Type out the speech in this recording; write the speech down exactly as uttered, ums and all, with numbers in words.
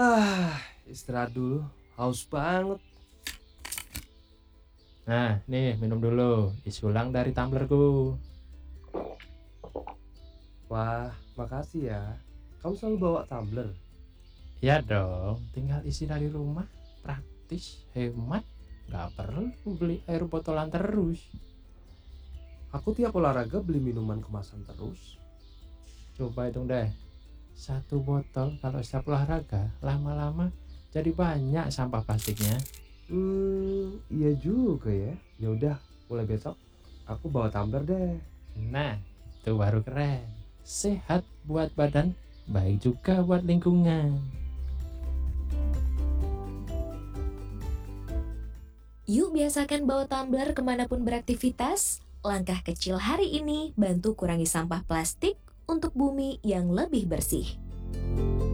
Ah, istirahat dulu. Haus banget. Nah, nih minum dulu. Isulang dari tumblerku. Wah, makasih ya. Kamu selalu bawa tumbler. Ya dong, tinggal isi dari rumah. Praktis, hemat. Gak perlu beli air botolan terus. Aku tiap olahraga beli minuman kemasan terus. Coba hitung deh. Satu botol kalau setiap olahraga, lama-lama jadi banyak sampah plastiknya. Hmm, iya juga ya. Ya udah, mulai besok aku bawa tumbler deh. Nah, itu baru keren. Sehat buat badan, baik juga buat lingkungan. Yuk biasakan bawa tumbler kemanapun beraktivitas. Langkah kecil hari ini bantu kurangi sampah plastik untuk bumi yang lebih bersih.